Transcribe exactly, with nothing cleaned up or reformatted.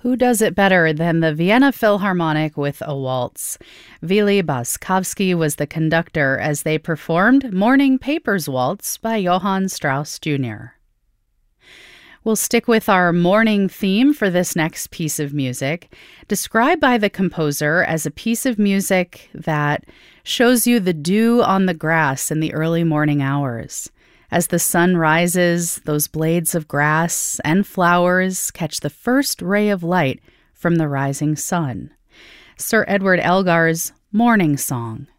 Who does it better than the Vienna Philharmonic with a waltz? Vili Boskovsky was the conductor as they performed Morning Papers Waltz by Johann Strauss Junior We'll stick with our morning theme for this next piece of music, described by the composer as a piece of music that shows you the dew on the grass in the early morning hours. As the sun rises, those blades of grass and flowers catch the first ray of light from the rising sun. Sir Edward Elgar's Morning Song.